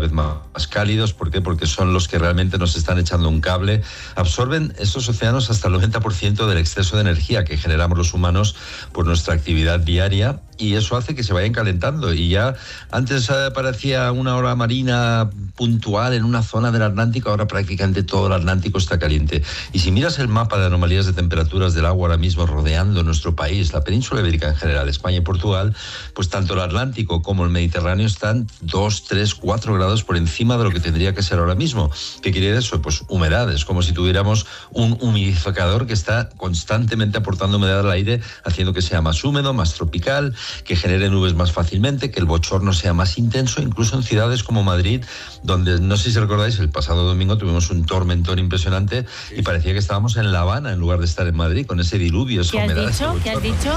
vez más cálidos. ¿Por qué? Porque son los que realmente nos están echando un cable. Absorben estos océanos hasta el 90% del exceso de energía que generamos los humanos por nuestra actividad diaria, y eso hace que se vayan calentando. Y ya antes parecía una ola marina puntual en una zona del Atlántico, ahora prácticamente todo el Atlántico está caliente. Y si miras el mapa de anomalías de temperaturas del agua ahora mismo rodeando nuestro país, la península ibérica en general, España y Portugal, pues tanto el Atlántico como el Mediterráneo están 2, 3, 4 grados por encima de lo que tendría que ser ahora mismo. ¿Qué quiere decir eso? Pues humedades, como si tuviéramos un humidificador que está constantemente aportando humedad al aire, haciendo que sea más húmedo, más tropical, que genere nubes más fácilmente, que el bochorno sea más intenso, incluso en ciudades como Madrid, donde, no sé si recordáis, el pasado domingo tuvimos un tormentón impresionante y parecía que estábamos en La Habana en lugar de estar en Madrid, con ese diluvio, esa humedad. ¿Qué has dicho?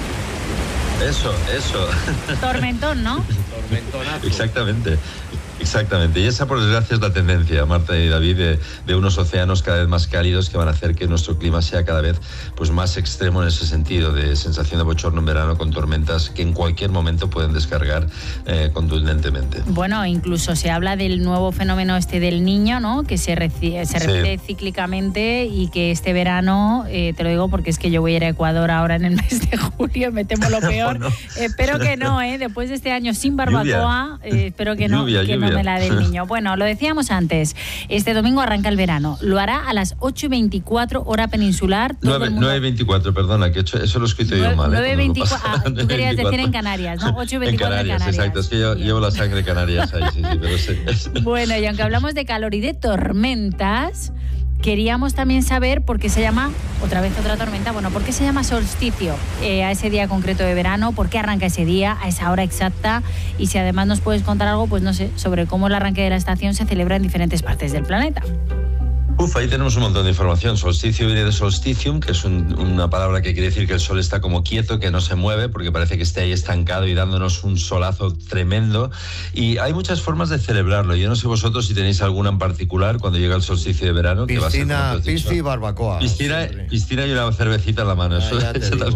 Eso. Tormentón, ¿no? Tormentonazo. Exactamente, y esa por desgracia es la tendencia, Marta y David, de unos océanos cada vez más cálidos que van a hacer que nuestro clima sea cada vez pues más extremo en ese sentido, de sensación de bochorno en verano con tormentas que en cualquier momento pueden descargar contundentemente. Bueno, incluso se habla del nuevo fenómeno del Niño, ¿no? Que se repite cíclicamente, y que este verano, te lo digo porque es que yo voy a ir a Ecuador ahora en el mes de julio, me temo lo peor. Bueno. Espero que no, después de este año sin barbacoa, espero que no. Lluvia. Me la del Niño. Bueno, lo decíamos antes, este domingo arranca el verano. Lo hará a las 8:24 hora peninsular. 9:24, perdona, que eso lo he escrito yo mal. 9:24, tú querías decir en Canarias, ¿no? 8:24 en Canarias. Exacto, es que yo llevo la sangre Canarias ahí, sí, pero sí. Bueno, y aunque hablamos de calor y de tormentas, queríamos también saber por qué se llama, otra vez otra tormenta, ¿por qué se llama solsticio a ese día concreto de verano? ¿Por qué arranca ese día, a esa hora exacta? Y si además nos puedes contar algo, pues no sé, sobre cómo el arranque de la estación se celebra en diferentes partes del planeta. Ahí tenemos un montón de información. Solsticio viene de solsticium, que es una palabra que quiere decir que el sol está como quieto, que no se mueve, porque parece que esté ahí estancado y dándonos un solazo tremendo. Y hay muchas formas de celebrarlo. Yo no sé vosotros si tenéis alguna en particular cuando llega el solsticio de verano. Piscina y barbacoa. Piscina y una cervecita en la mano. Esa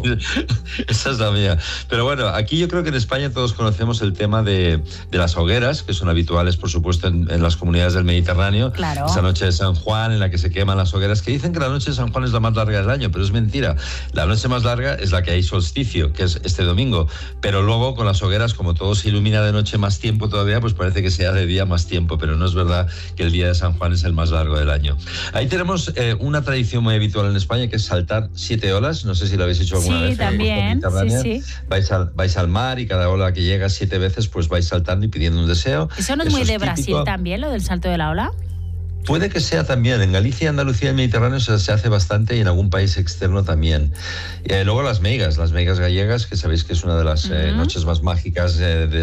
es la mía. Pero bueno, aquí yo creo que en España todos conocemos el tema de las hogueras, que son habituales, por supuesto, en las comunidades del Mediterráneo. Claro. Esa noche de San Juan, en la que se queman las hogueras, que dicen que la noche de San Juan es la más larga del año, pero es mentira. La noche más larga es la que hay solsticio, que es este domingo, pero luego con las hogueras, como todo se ilumina de noche más tiempo todavía, pues parece que sea de día más tiempo, pero no es verdad que el día de San Juan es el más largo del año. Ahí tenemos una tradición muy habitual en España, que es saltar 7 olas, no sé si lo habéis hecho alguna vez. Sí, también, sí. Vais al mar y cada ola que llega 7 veces, pues vais saltando y pidiendo un deseo. ¿Eso no es muy de Brasil también, lo del salto de la ola? Puede que sea también. En Galicia, Andalucía y el Mediterráneo se hace bastante, y en algún país externo también. Luego las meigas gallegas, que sabéis que es una de las noches más mágicas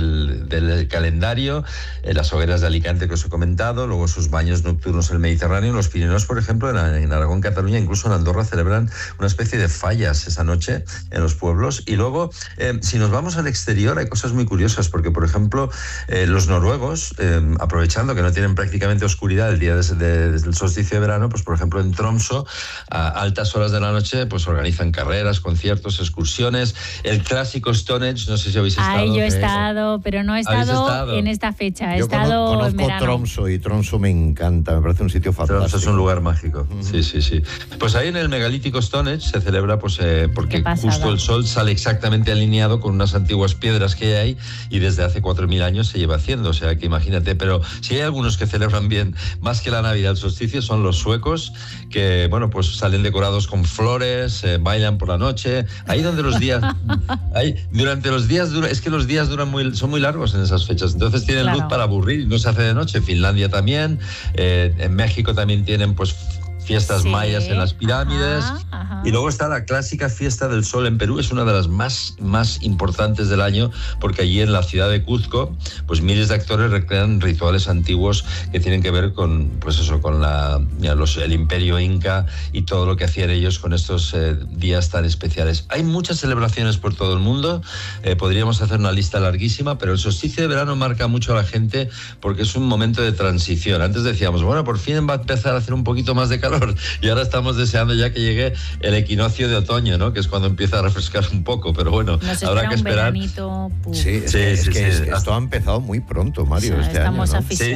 del calendario. Las hogueras de Alicante que os he comentado, luego sus baños nocturnos en el Mediterráneo. En los Pirineos, por ejemplo, en Aragón, Cataluña, incluso en Andorra celebran una especie de fallas esa noche en los pueblos. Y luego, si nos vamos al exterior, hay cosas muy curiosas, porque, por ejemplo, los noruegos, aprovechando que no tienen prácticamente oscuridad el día desde el solsticio de verano, pues por ejemplo en Tromsø, a altas horas de la noche, pues organizan carreras, conciertos, excursiones. El clásico Stonehenge, no sé si habéis estado. Yo he estado, pero no he estado en esta fecha. He estado conozco en verano. Tromsø, y Tromsø me encanta, me parece un sitio fantástico. Tromsø es un lugar mágico. Sí. Pues ahí en el megalítico Stonehenge se celebra, pues porque justo el sol sale exactamente alineado con unas antiguas piedras que hay, y desde hace 4.000 años se lleva haciendo, o sea que imagínate. Pero si hay algunos que celebran bien, más que la Navidad, el solsticio, son los suecos, que bueno, pues salen decorados con flores, bailan por la noche. Ahí donde los días durante los días es que los días son muy largos en esas fechas, entonces tienen luz para aburrir, no se hace de noche. Finlandia también, en México también tienen pues fiestas mayas en las pirámides. Y luego está la clásica fiesta del sol en Perú, es una de las más importantes del año, porque allí en la ciudad de Cuzco, pues miles de actores recrean rituales antiguos que tienen que ver con, pues eso, con el imperio inca y todo lo que hacían ellos con estos días tan especiales. Hay muchas celebraciones por todo el mundo, podríamos hacer una lista larguísima, pero el solsticio de verano marca mucho a la gente porque es un momento de transición. Antes decíamos, bueno, por fin va a empezar a hacer un poquito más de calor, y ahora estamos deseando ya que llegue el equinoccio de otoño, ¿no? Que es cuando empieza a refrescar un poco, pero bueno, habrá que esperar. Veranito, sí, es que esto ha empezado muy pronto, Mario, este año, ¿no?